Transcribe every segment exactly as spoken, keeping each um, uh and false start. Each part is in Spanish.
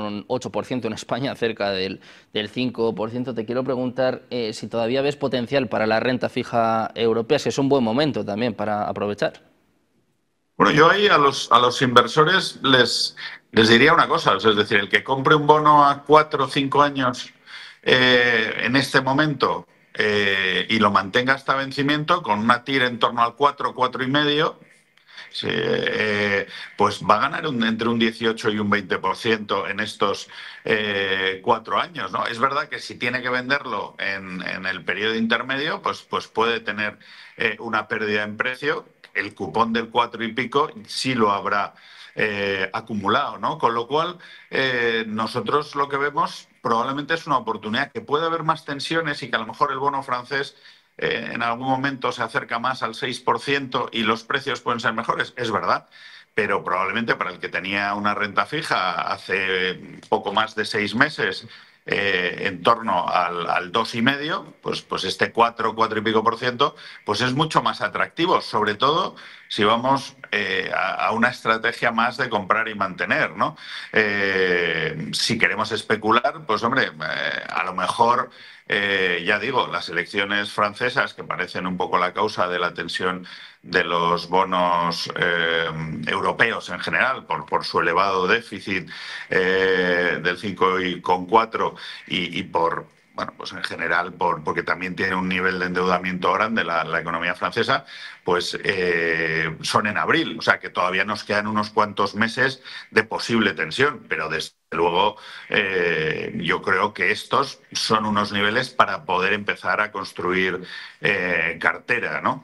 un ocho por ciento, en España cerca del, del cinco por ciento. Te quiero preguntar eh, si todavía ves potencial para la renta fija europea, si es un buen momento también para aprovechar. Bueno, yo ahí a los, a los inversores les, les diría una cosa, es decir, el que compre un bono a cuatro o cinco años eh, en este momento eh, y lo mantenga hasta vencimiento con una TIR en torno al cuatro, cuatro y medio, sí, eh, pues va a ganar un, entre un dieciocho y un veinte por ciento en estos eh, cuatro años, ¿no? Es verdad que si tiene que venderlo en, en el periodo intermedio, pues, pues puede tener eh, una pérdida en precio. El cupón del cuatro y pico sí lo habrá eh, acumulado, ¿no? Con lo cual, eh, nosotros lo que vemos probablemente es una oportunidad, que puede haber más tensiones y que a lo mejor el bono francés Eh, en algún momento se acerca más al seis por ciento y los precios pueden ser mejores, es verdad, pero probablemente para el que tenía una renta fija hace poco más de seis meses eh, en torno al, al dos y medio, pues, pues este cuatro, cuatro y pico por ciento, pues es mucho más atractivo, sobre todo si vamos eh, a, a una estrategia más de comprar y mantener, ¿no? Eh, si queremos especular, pues hombre, eh, a lo mejor Eh, ya digo, las elecciones francesas, que parecen un poco la causa de la tensión de los bonos eh, europeos en general, por, por su elevado déficit eh, del cinco coma cuatro y, y por, bueno, pues en general, por, porque también tiene un nivel de endeudamiento grande la, la economía francesa, pues eh, son en abril. O sea que todavía nos quedan unos cuantos meses de posible tensión, pero desde luego eh, yo creo que estos son unos niveles para poder empezar a construir eh, cartera, ¿no?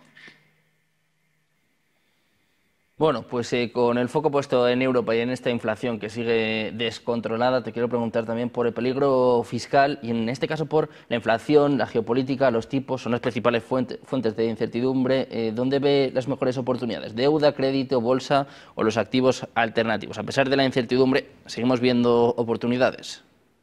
Bueno, pues eh, con el foco puesto en Europa y en esta inflación que sigue descontrolada, te quiero preguntar también por el peligro fiscal y en este caso por la inflación, la geopolítica, los tipos, son las principales fuente, fuentes de incertidumbre. Eh, ¿Dónde ve las mejores oportunidades? ¿Deuda, crédito, bolsa o los activos alternativos? A pesar de la incertidumbre, ¿seguimos viendo oportunidades?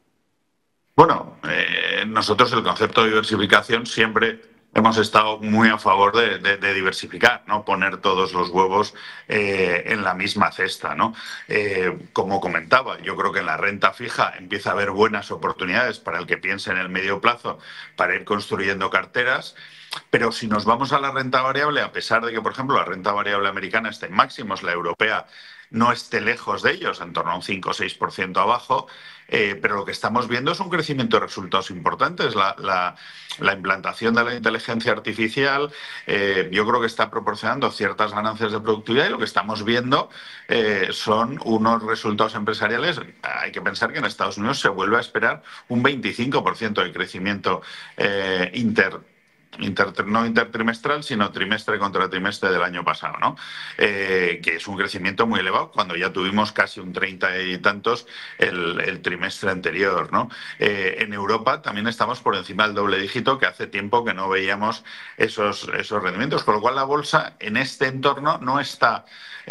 Bueno, eh, nosotros el concepto de diversificación siempre hemos estado muy a favor de, de, de diversificar, no poner todos los huevos eh, en la misma cesta, ¿no? Eh, como comentaba, yo creo que en la renta fija empieza a haber buenas oportunidades para el que piense en el medio plazo para ir construyendo carteras. Pero si nos vamos a la renta variable, a pesar de que, por ejemplo, la renta variable americana está en máximos, la europea no esté lejos de ellos, en torno a un cinco o seis por ciento abajo, eh, pero lo que estamos viendo es un crecimiento de resultados importantes. La, la, la implantación de la inteligencia artificial eh, yo creo que está proporcionando ciertas ganancias de productividad y lo que estamos viendo eh, son unos resultados empresariales. Hay que pensar que en Estados Unidos se vuelve a esperar un veinticinco por ciento de crecimiento eh, inter Inter, no intertrimestral, sino trimestre contra trimestre del año pasado, ¿no? Eh, que es un crecimiento muy elevado cuando ya tuvimos casi un treinta y tantos el, el trimestre anterior, ¿no? Eh, en Europa también estamos por encima del doble dígito, que hace tiempo que no veíamos esos, esos rendimientos, con lo cual la bolsa en este entorno no está,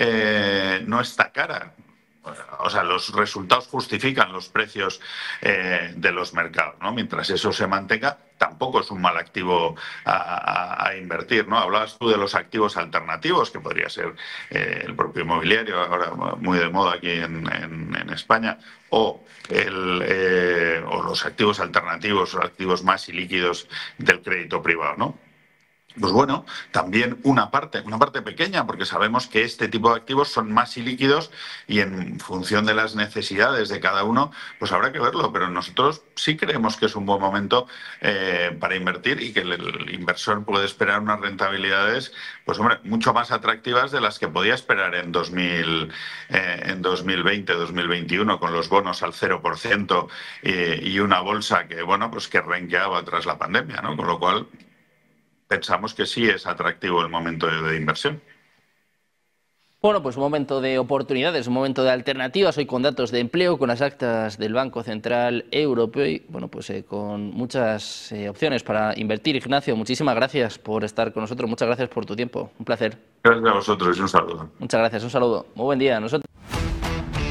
eh, no está cara. O sea, los resultados justifican los precios eh, de los mercados, ¿no? Mientras eso se mantenga, tampoco es un mal activo a, a, a invertir, ¿no? Hablabas tú de los activos alternativos, que podría ser eh, el propio inmobiliario, ahora muy de moda aquí en, en, en España, o, el, eh, o los activos alternativos, o activos más ilíquidos del crédito privado, ¿no? Pues bueno, también una parte, una parte pequeña, porque sabemos que este tipo de activos son más ilíquidos y en función de las necesidades de cada uno, pues habrá que verlo. Pero nosotros sí creemos que es un buen momento eh, para invertir y que el, el inversor puede esperar unas rentabilidades, pues hombre, mucho más atractivas de las que podía esperar en, dos mil, eh, en dos mil veinte, dos mil veintiuno, con los bonos al cero por ciento eh, y una bolsa que, bueno, pues que renqueaba tras la pandemia, ¿no? Con lo cual pensamos que sí es atractivo el momento de, de inversión. Bueno, pues un momento de oportunidades, un momento de alternativas, hoy con datos de empleo, con las actas del Banco Central Europeo y bueno, pues eh, con muchas eh, opciones para invertir. Ignacio, muchísimas gracias por estar con nosotros, muchas gracias por tu tiempo, un placer. Gracias a vosotros y un saludo. Muchas gracias, un saludo, muy buen día. Nosotros...